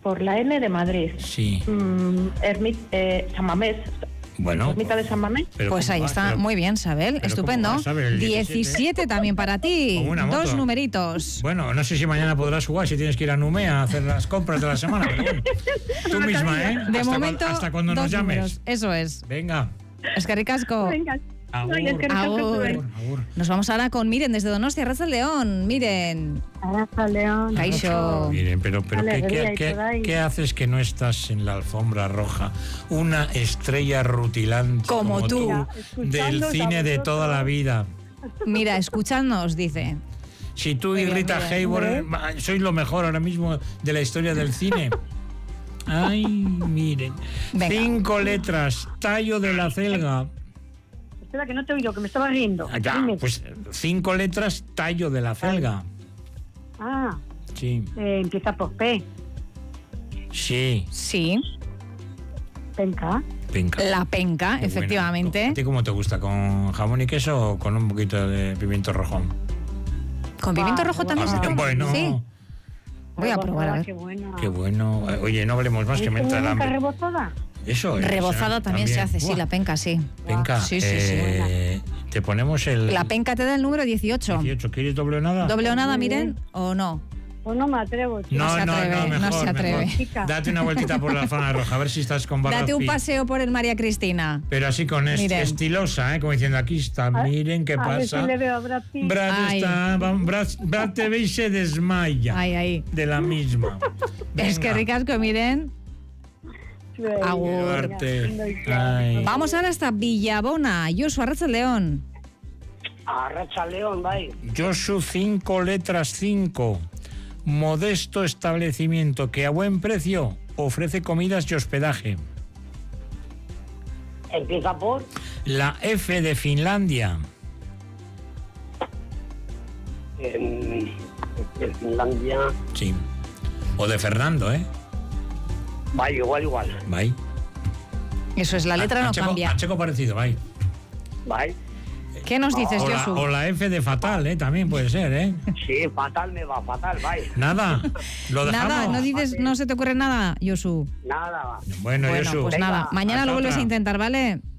por la N de Madrid. Sí. San Mamés. Bueno. Ermita de San Mamés. Pues ahí está, muy bien, Sabel, estupendo. 17 también para ti, como una moto. 2 numeritos. Bueno, no sé si mañana podrás jugar, si tienes que ir a Numea a hacer las compras de la semana, pero bueno. Tú misma, ¿eh? De momento, hasta cuando nos 2 llames. números, eso es. Venga. Eskerrik asko. Venga. Agur. Nos vamos ahora con Miren desde Donostia, Arratsaldeon. Miren. Arratsaldeon. Kaixo. Miren, pero Alegría, ¿qué haces que no estás en la alfombra roja? Una estrella rutilante Como tú. del cine de toda la vida. Mira, escuchadnos, dice. Si tú y Rita Hayworth sois lo mejor ahora mismo de la historia del cine. Ay, miren. Venga. 5 letras, tallo de la celga. Espera, que no te he oído, que me estaba riendo. Ya, pues 5 letras, tallo de la celga. Ah, Sí. empieza por P. Sí. Sí, Penca. la penca, Qué efectivamente. buena. ¿A ti cómo te gusta? ¿Con jamón y queso o con un poquito de pimiento rojo? ¿Con pimiento rojo también se come? Bueno. Sí. Voy a probar, a ver. Qué bueno. Qué bueno. Oye, no hablemos más que me entra el hambre. ¿Rebozada? Eso es. Rebozada también se hace, sí, Buah. la penca, sí. Penca. Sí, sí, Te ponemos el... La penca te da el número 18. 18. ¿Quieres doble o nada? ¿Doble o nada, Miren? ¿O no? Pues no me atrevo. Tío. No se atreve, mejor, no se atreve. mejor. Date una vueltita por la zona roja, a ver si estás con Brad Date un Pitt. paseo por el María Cristina. Pero así con Miren. estilosa, como diciendo, aquí está, miren qué A ver pasa. si le veo a Brad Pitt. Brad Ay. está, Brad te ve y se desmaya. Ahí. De la misma. Es que ricasco, Miren. Agur. Arte. Ay. Vamos ahora hasta Villabona. Josu, Arratsaldeon. Arratsaldeon, bai. Josu, 5 letras, 5. Modesto establecimiento que a buen precio ofrece comidas y hospedaje. Empieza por... La F de Finlandia. de Finlandia. Sí. O de Fernando, ¿eh? Bai, igual. Bai. Eso es, la letra no cambia. A checo parecido, bai. Bai. ¿Qué nos dices, O Josu? la F de fatal, ¿eh? También puede ser, ¿eh? Sí, fatal me va, fatal, bai. Nada. Lo dejamos. Nada, no se te ocurre nada, Josu. Nada. Bueno, Josu. Pues nada, mañana Hasta lo vuelves otra. a intentar, ¿vale?